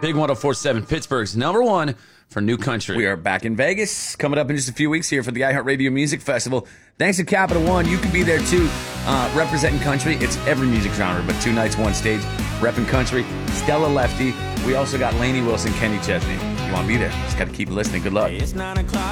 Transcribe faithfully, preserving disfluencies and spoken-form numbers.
Big one oh four point seven, Pittsburgh's number one for new country. We are back in Vegas, coming up in just a few weeks here for the iHeartRadio Music Festival. Thanks to Capital One. You can be there too, uh, representing country. It's every music genre, but two nights, one stage, repping country. Stella Lefty. We also got Lainey Wilson, Kenny Chesney. You want to be there? Just got to keep listening. Good luck. It's nine o'clock.